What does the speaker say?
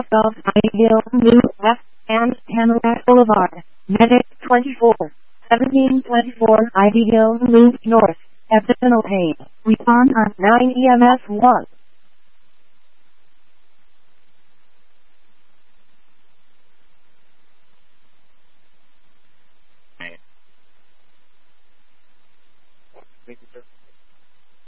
Golf, Ideal, Loop West, and Tamarack Boulevard. Medic 24. 1724 Ideal Loop North. Epsilon Pay. Respond on 9 EMS 1. Thank you, sir.